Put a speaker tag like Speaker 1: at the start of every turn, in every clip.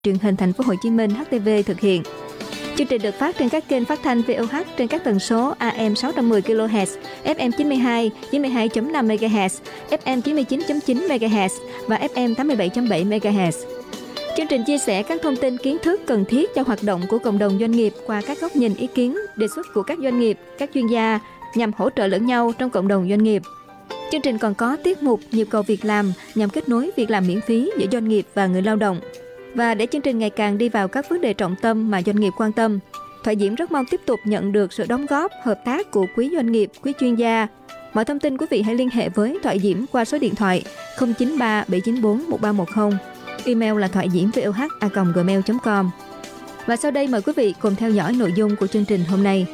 Speaker 1: Truyền hình Thành phố Hồ Chí Minh HTV thực hiện. Chương trình được phát trên các kênh phát thanh VOH trên các tần số AM 610 kHz, FM 92, 92.5 MHz, FM 99.9 MHz và FM 87.7 MHz. Chương trình chia sẻ các thông tin kiến thức cần thiết cho hoạt động của cộng đồng doanh nghiệp qua các góc nhìn, ý kiến, đề xuất của các doanh nghiệp, các chuyên gia nhằm hỗ trợ lẫn nhau trong cộng đồng doanh nghiệp. Chương trình còn có tiết mục nhịp cầu việc làm nhằm kết nối việc làm miễn phí giữa doanh nghiệp và người lao động. Và để chương trình ngày càng đi vào các vấn đề trọng tâm mà doanh nghiệp quan tâm, Thoại Diễm rất mong tiếp tục nhận được sự đóng góp, hợp tác của quý doanh nghiệp, quý chuyên gia. Mọi thông tin quý vị hãy liên hệ với Thoại Diễm qua số điện thoại 093 794 1310, email là thoạidiễmvoh@gmail.com. Và sau đây mời quý vị cùng theo dõi nội dung của chương trình hôm nay.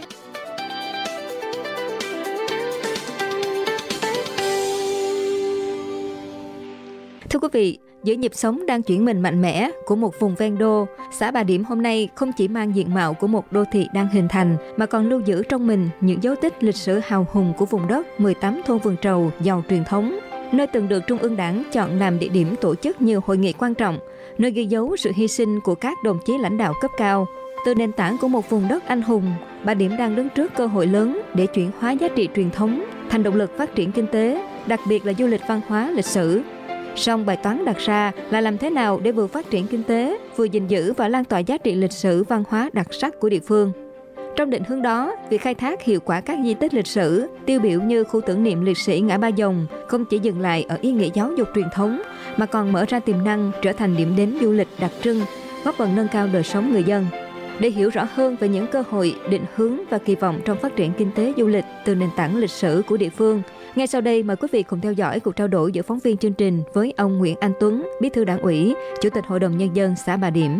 Speaker 1: Thưa quý vị, giữa nhịp sống đang chuyển mình mạnh mẽ của một vùng ven đô, xã Bà Điểm hôm nay không chỉ mang diện mạo của một đô thị đang hình thành mà còn lưu giữ trong mình những dấu tích lịch sử hào hùng của vùng đất 18 thôn vườn trầu giàu truyền thống, nơi từng được Trung ương Đảng chọn làm địa điểm tổ chức nhiều hội nghị quan trọng, nơi ghi dấu sự hy sinh của các đồng chí lãnh đạo cấp cao. Từ nền tảng của một vùng đất anh hùng, Bà Điểm đang đứng trước cơ hội lớn để chuyển hóa giá trị truyền thống thành động lực phát triển kinh tế, đặc biệt là du lịch văn hóa lịch sử. Song bài toán đặt ra là làm thế nào để vừa phát triển kinh tế, vừa gìn giữ và lan tỏa giá trị lịch sử văn hóa đặc sắc của địa phương. Trong định hướng đó, việc khai thác hiệu quả các di tích lịch sử, tiêu biểu như khu tưởng niệm liệt sĩ Ngã Ba Dòng không chỉ dừng lại ở ý nghĩa giáo dục truyền thống, mà còn mở ra tiềm năng trở thành điểm đến du lịch đặc trưng, góp phần nâng cao đời sống người dân. Để hiểu rõ hơn về những cơ hội, định hướng và kỳ vọng trong phát triển kinh tế du lịch từ nền tảng lịch sử của địa phương, ngay sau đây mời quý vị cùng theo dõi cuộc trao đổi giữa phóng viên chương trình với ông Nguyễn Anh Tuấn, Bí thư Đảng ủy, Chủ tịch Hội đồng Nhân dân xã Bà Điểm.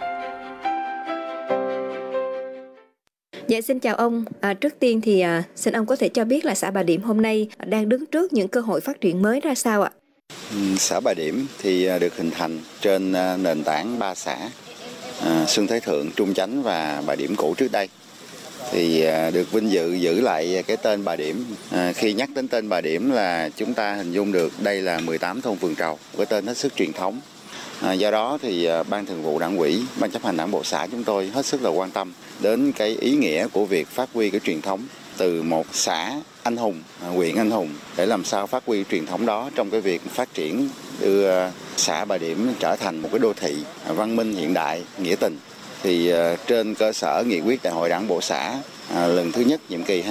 Speaker 1: Dạ, xin chào ông. Trước tiên thì xin ông có thể cho biết là xã Bà Điểm hôm nay đang đứng trước những cơ hội phát triển mới ra sao ạ?
Speaker 2: Xã Bà Điểm thì được hình thành trên nền tảng 3 xã Xuân Thế Thượng, Trung Chánh và Bà Điểm cũ trước đây. Thì được vinh dự giữ lại cái tên Bà Điểm. Khi nhắc đến tên Bà Điểm là chúng ta hình dung được đây là 18 thôn vườn trầu, cái tên hết sức truyền thống. Do đó thì Ban Thường vụ Đảng ủy, Ban chấp hành Đảng bộ xã chúng tôi hết sức là quan tâm đến cái ý nghĩa của việc phát huy cái truyền thống từ một xã anh hùng, huyện anh hùng, để làm sao phát huy truyền thống đó trong cái việc phát triển đưa xã Bà Điểm trở thành một cái đô thị văn minh hiện đại, nghĩa tình. Thì trên cơ sở nghị quyết Đại hội Đảng bộ xã lần thứ nhất nhiệm kỳ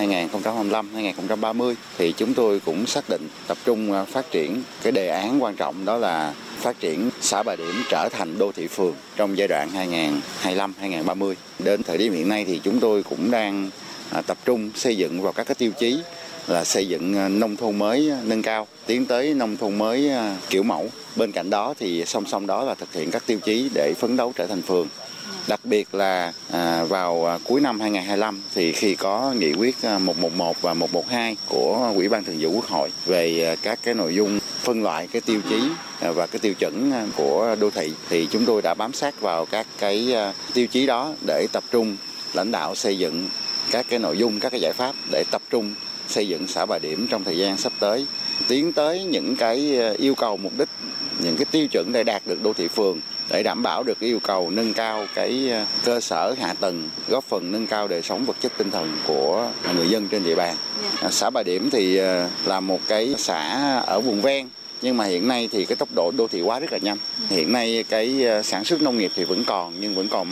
Speaker 2: 2025-2030 thì chúng tôi cũng xác định tập trung phát triển cái đề án quan trọng, đó là phát triển xã Bà Điểm trở thành đô thị phường trong giai đoạn 2025-2030. Đến thời điểm hiện nay thì chúng tôi cũng đang tập trung xây dựng vào các cái tiêu chí là xây dựng nông thôn mới nâng cao, tiến tới nông thôn mới kiểu mẫu. Bên cạnh đó thì song song đó là thực hiện các tiêu chí để phấn đấu trở thành phường. Đặc biệt là vào cuối năm 2025 thì khi có nghị quyết 111 và 112 của Ủy ban Thường vụ Quốc hội về các cái nội dung phân loại cái tiêu chí và cái tiêu chuẩn của đô thị, thì chúng tôi đã bám sát vào các cái tiêu chí đó để tập trung lãnh đạo xây dựng các cái nội dung, các cái giải pháp để tập trung xây dựng xã Bà Điểm trong thời gian sắp tới, tiến tới những cái yêu cầu, mục đích, những cái tiêu chuẩn để đạt được đô thị phường, để đảm bảo được cái yêu cầu nâng cao cái cơ sở hạ tầng, góp phần nâng cao đời sống vật chất tinh thần của người dân trên địa bàn. Xã Bà Điểm thì là một cái xã ở vùng ven, nhưng mà hiện nay thì cái tốc độ đô thị hóa rất là nhanh. Hiện nay cái sản xuất nông nghiệp thì vẫn còn, nhưng vẫn còn